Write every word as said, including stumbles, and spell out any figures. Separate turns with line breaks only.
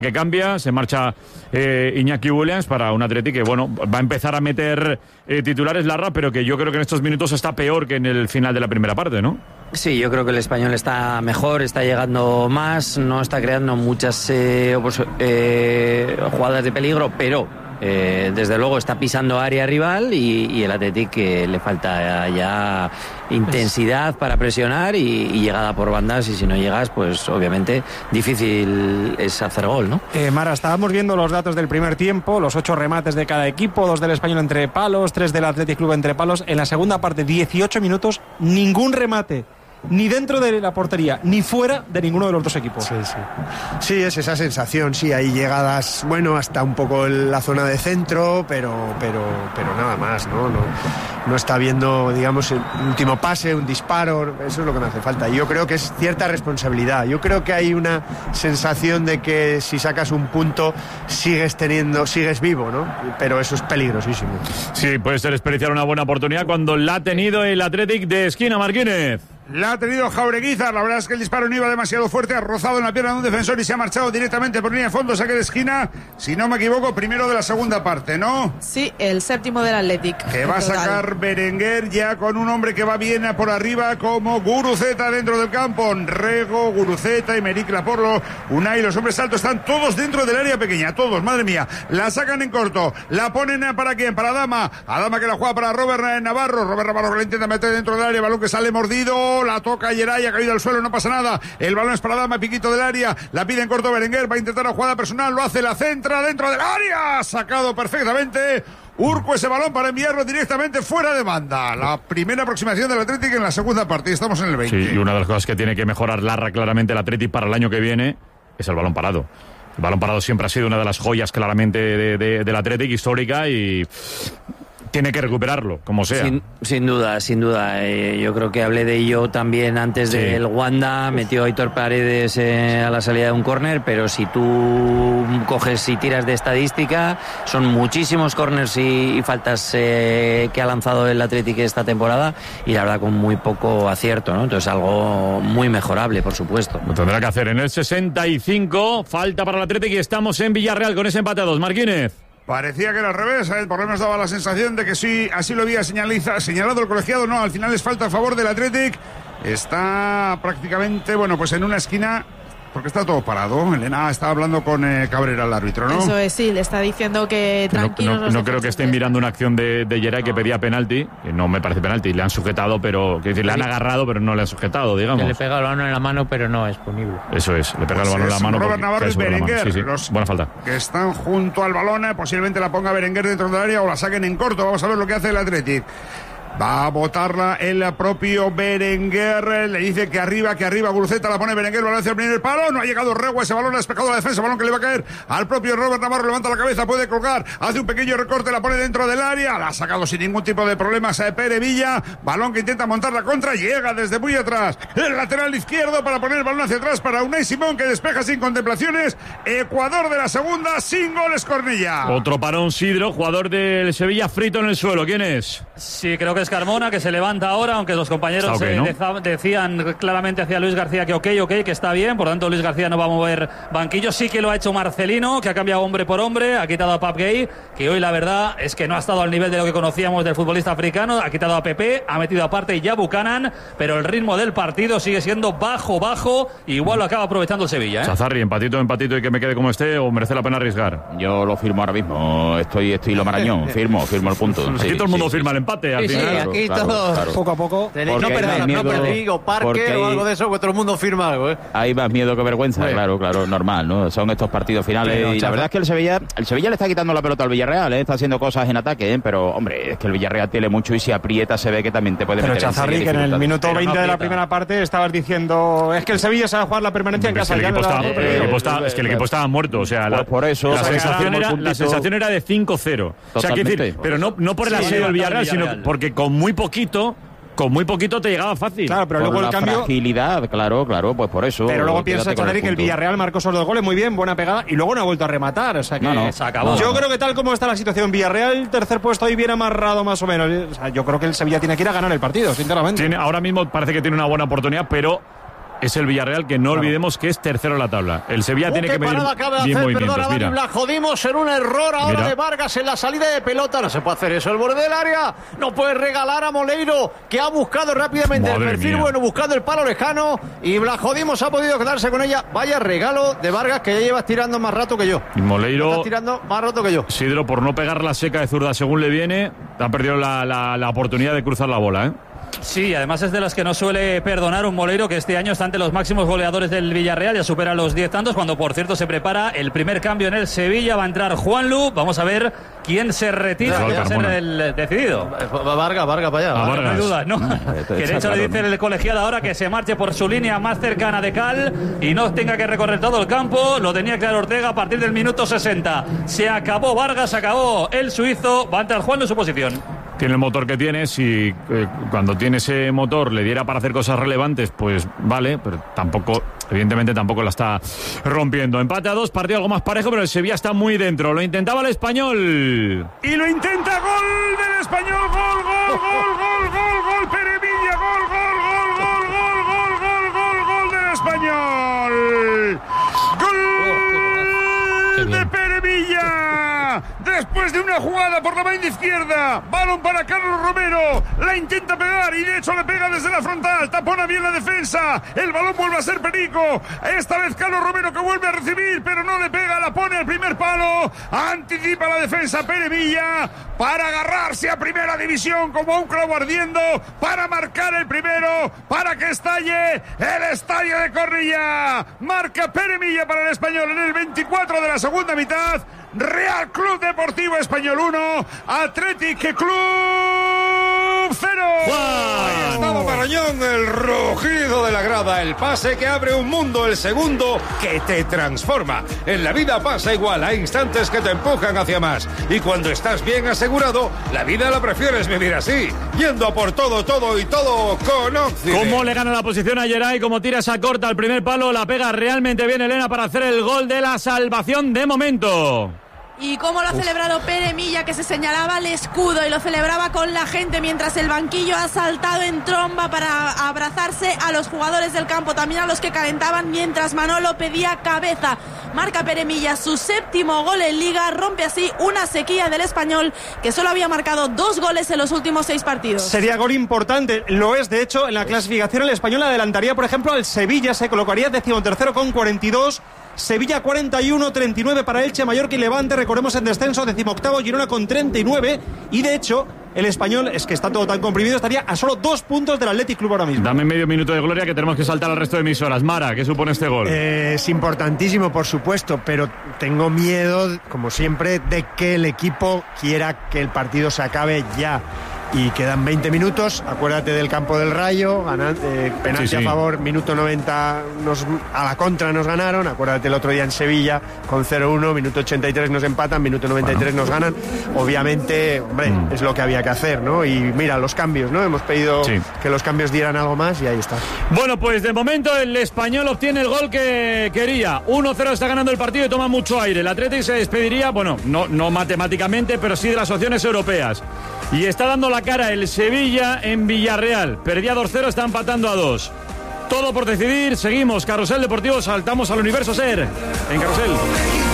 que cambia, se marcha eh, Iñaki Williams para un Atleti que, bueno, va a empezar a meter eh, titulares Larra, pero que yo creo que en estos minutos está peor que en el final de la primera parte, ¿no?
Sí, yo creo que el Español está mejor, está llegando más, no está creando muchas eh, eh, jugadas de peligro, pero eh, desde luego está pisando área rival y, y el Athletic que le falta ya intensidad para presionar y, y llegada por bandas, y si no llegas, pues obviamente difícil es hacer gol, ¿no?
Eh, Mara, estábamos viendo los datos del primer tiempo, los ocho remates de cada equipo, dos del Español entre palos, tres del Athletic Club entre palos. En la segunda parte, dieciocho minutos, ningún remate, ni dentro de la portería, ni fuera de ninguno de los dos equipos.
Sí, sí. Sí, es esa sensación, sí, hay llegadas, bueno, hasta un poco en la zona de centro, pero, pero, pero nada más, ¿no? No, no está viendo, digamos, el último pase, un disparo, eso es lo que me hace falta. Y yo creo que es cierta responsabilidad. Yo creo que hay una sensación de que si sacas un punto, sigues teniendo, sigues vivo, ¿no? Pero eso es peligrosísimo.
Sí, puede ser desperdiciar una buena oportunidad cuando la ha tenido el Athletic de esquina, Marquínez.
La ha tenido Jaureguizar, la verdad es que el disparo no iba demasiado fuerte, ha rozado en la pierna de un defensor y se ha marchado directamente por línea de fondo, saque de esquina, si no me equivoco, primero de la segunda parte, ¿no?
Sí, el séptimo del Athletic.
Que va a sacar Berenguer ya con un hombre que va bien por arriba como Guruceta dentro del campo, Rego, Guruceta, Emerick Laporlo, Unai, los hombres altos están todos dentro del área pequeña, todos, madre mía, la sacan en corto, la ponen para quién, para Adama, Adama que la juega para Robert Navarro, Robert Navarro que la intenta meter dentro del área, balón que sale mordido, la toca Yeray, ha caído al suelo, no pasa nada, el balón es para Adama, piquito del área, la pide en corto Berenguer, va a intentar la jugada personal, lo hace, la centra dentro del área, sacado perfectamente Urco ese balón para enviarlo directamente fuera de banda. La primera aproximación del Athletic en la segunda parte, estamos en el veinte.
Sí, y una de las cosas que tiene que mejorar Larra claramente el Athletic para el año que viene es el balón parado. El balón parado siempre ha sido una de las joyas claramente de, de, del Athletic, histórica, y tiene que recuperarlo, como sea.
Sin, sin duda, sin duda. Eh, yo creo que hablé de ello también antes sí. del Wanda. Metió a Aitor Paredes eh, a la salida de un córner, pero si tú coges y tiras de estadística, son muchísimos córners y, y faltas eh, que ha lanzado el Athletic esta temporada, y la verdad con muy poco acierto, ¿no? Entonces algo muy mejorable, por supuesto.
Lo tendrá que hacer en el sesenta y cinco. Falta para el Athletic y estamos en Villarreal con ese empate a dos. Marquínez.
Parecía que era al revés, ¿eh? Por lo menos daba la sensación de que sí, así lo había señalado el colegiado. No, al final es falta a favor del Athletic. Está prácticamente, bueno, pues en una esquina, porque está todo parado. Elena está hablando con eh, Cabrera, el árbitro, ¿no?
Eso es, sí, le está diciendo que tranquilos.
No, no, no creo que estén mirando una acción de, de Yeray que pedía penalti, que no me parece penalti, le han sujetado, pero, quiero decir, le han agarrado, pero no le han sujetado, digamos.
Que le pega el balón en la mano, pero no es punible.
Eso es, le pega pues el balón en la mano.
Robert Navarro y Berenguer,
sí, sí.
los
buena falta.
Que están junto al balón, eh, posiblemente la ponga Berenguer dentro del área o la saquen en corto. Vamos a ver lo que hace el Athletic. Va a botarla el propio Berenguer, le dice que arriba, que arriba, Guruceta, la pone Berenguer, balón hacia el primer palo, no ha llegado Rego, ese balón ha despejado la defensa, balón que le va a caer al propio Robert Navarro, levanta la cabeza, puede colgar, hace un pequeño recorte, la pone dentro del área, la ha sacado sin ningún tipo de problemas a Pere Villa, balón que intenta montar la contra, llega desde muy atrás, el lateral izquierdo para poner el balón hacia atrás para Unai Simón, que despeja sin contemplaciones, Ecuador de la segunda, sin goles, Cornilla.
Otro parón, Sidro, jugador del Sevilla, frito en el suelo, ¿quién es?
Sí, creo que es Carmona, que se levanta ahora, aunque los compañeros
okay,
¿no?
eh,
decían claramente hacia Luis García que ok, ok, que está bien, por tanto Luis García no va a mover banquillo. Sí que lo ha hecho Marcelino, que ha cambiado hombre por hombre, ha quitado a Pap Gay, que hoy la verdad es que no ha estado al nivel de lo que conocíamos del futbolista africano, ha quitado a Pepe, ha metido aparte ya Buchanan, pero el ritmo del partido sigue siendo bajo, bajo, igual lo acaba aprovechando el Sevilla, ¿eh?
Chazarri, empatito, empatito y que me quede como esté, o merece la pena arriesgar.
Yo lo firmo ahora mismo, estoy estilo Marañón, firmo, firmo el punto.
Sí, aquí todo el mundo
sí,
firma
sí.
el empate al
sí,
final.
Sí, aquí
claro,
todo,
claro.
Poco a poco.
No perdí, no perdí, o Parque o algo de eso, que todo el mundo firma algo, ¿eh?
Hay más miedo que vergüenza,
sí.
claro, claro, normal, ¿no? Son estos partidos finales. Pero, y la verdad es que el Sevilla, el Sevilla le está quitando la pelota al Villarreal, ¿eh? Está haciendo cosas en ataque, ¿eh? Pero, hombre, es que el Villarreal tiene mucho y si aprieta se ve que también te puede
pero
meter
Chazarri, en que en el minuto
pero
veinte
no
de la primera parte estabas diciendo es que el Sevilla sabe jugar la permanencia en casa.
Es que el equipo, estaba,
eh,
el equipo estaba, es que el equipo estaba muerto, o sea,
pues
la,
por eso,
la, sensación era, la sensación era de cinco cero. O sea, quiero decir, pero no, no por el
sí,
asedio del Villarreal,
Villarreal,
sino porque con muy poquito con muy poquito te llegaba fácil.
Claro, pero
por
luego
la
el cambio.
Fragilidad, claro, claro, pues por eso.
Pero luego piensa Chazarri que el Villarreal marcó esos dos goles muy bien, buena pegada, y luego no ha vuelto a rematar. O sea que
no, no,
se acabó.
Yo
no.
creo que tal como está la situación, Villarreal, tercer puesto ahí bien amarrado más o menos. O sea, yo creo que el Sevilla tiene que ir a ganar el partido, sinceramente.
Tiene, ahora mismo parece que tiene una buena oportunidad, pero es el Villarreal, que no claro. olvidemos que es tercero en la tabla. El Sevilla uh, tiene que medir bien
hacer,
movimientos.
Perdona,
mira.
Dani, la jodimos en un error ahora
mira.
de Vargas en la salida de pelota. No se puede hacer eso. El borde del área no puede regalar a Moleiro, que ha buscado rápidamente Madre el perfil mía. bueno, buscando el palo lejano, y la jodimos ha podido quedarse con ella. Vaya regalo de Vargas, que ya llevas tirando más rato que yo.
Y Moleiro
estás tirando más rato que yo.
Sidro, por no pegar la seca de zurda según le viene, ha perdido la, la, la oportunidad de cruzar la bola, ¿eh?
Sí, además es de los que no suele perdonar un Moleiro, que este año está ante los máximos goleadores del Villarreal, ya supera los diez tantos, cuando por cierto se prepara el primer cambio en el Sevilla. Va a entrar Juanlu, vamos a ver quién se retira, que va a ser el decidido.
Vargas, Vargas para allá.
Ah,
Vargas. No hay duda, ¿no? Que de hecho le dice el colegiado ahora que se marche por su línea más cercana de cal y no tenga que recorrer todo el campo. Lo tenía claro Ortega a partir del minuto sesenta. Se acabó Vargas, se acabó el suizo, va a entrar Juanlu en su posición.
Tiene el motor que tiene, si eh, cuando tiene ese motor le diera para hacer cosas relevantes, pues vale, pero tampoco, evidentemente tampoco la está rompiendo. Empate a dos, partido algo más parejo, pero el Sevilla está muy dentro. Lo intentaba el Español.
Y lo intenta, gol del Español, gol, gol, gol, gol, gol, gol, Peremilla, gol, gol, gol, gol, gol, gol, gol, gol, gol del Español. Gol de Peremilla. Después de una jugada por la banda izquierda, balón para Carlos Romero, la intenta pegar y de hecho le pega desde la frontal, tapona bien la defensa, el balón vuelve a ser Perico, esta vez Carlos Romero que vuelve a recibir, pero no le pega, la pone al primer palo, anticipa la defensa Peremilla para agarrarse a primera división como un clavo ardiendo, para marcar el primero, para que estalle el estadio de Cornellá. Marca Peremilla para el Español en el veinticuatro de la segunda mitad. Real Club Deportivo Español uno, Athletic Club cero.
Ahí estaba Marañón, el rugido de la grada, el pase que abre un mundo, el segundo que te transforma. En la vida pasa igual, hay instantes que te empujan hacia más. Y cuando estás bien asegurado, la vida la prefieres vivir así, yendo a por todo, todo y todo con Oxide.
¿Cómo le gana la posición a Geray? Como tira esa corta al primer palo, la pega realmente bien Elena para hacer el gol de la salvación de momento.
Y cómo lo ha celebrado Peremilla, que se señalaba el escudo y lo celebraba con la gente mientras el banquillo ha saltado en tromba para abrazarse a los jugadores del campo, también a los que calentaban, mientras Manolo pedía cabeza. Marca Peremilla su séptimo gol en Liga, rompe así una sequía del Español que solo había marcado dos goles en los últimos seis partidos.
Sería gol importante, lo es de hecho en la clasificación. El Español adelantaría por ejemplo al Sevilla, se colocaría decimotercero con cuarenta y dos. Sevilla cuarenta y uno, treinta y nueve para Elche, Mallorca y Levante, recordemos en descenso, decimoctavo Girona con treinta y nueve, y de hecho el Español, es que está todo tan comprimido, estaría a solo dos puntos del Athletic Club ahora mismo.
Dame medio minuto de gloria que tenemos que saltar al resto de emisoras. Mara, ¿qué supone este gol?
Eh, es importantísimo, por supuesto, pero tengo miedo, como siempre, de que el equipo quiera que el partido se acabe ya. Y quedan veinte minutos, acuérdate del campo del Rayo, ganan, eh, penalti sí, sí. a favor, minuto noventa, nos, a la contra nos ganaron, acuérdate el otro día en Sevilla con cero uno, minuto ochenta y tres nos empatan, minuto noventa y tres bueno. nos ganan, obviamente, hombre, mm. es lo que había que hacer, ¿no? Y mira, los cambios, ¿no? Hemos pedido sí. que los cambios dieran algo más y ahí está.
Bueno, pues de momento el Español obtiene el gol que quería, uno cero está ganando el partido y toma mucho aire, el Athletic se despediría, bueno, no, no matemáticamente, pero sí de las opciones europeas. Y está dando la cara el Sevilla en Villarreal. Perdía dos cero, está empatando a dos. Todo por decidir. Seguimos. Carrusel Deportivo. Saltamos al Universo Ser. En Carrusel.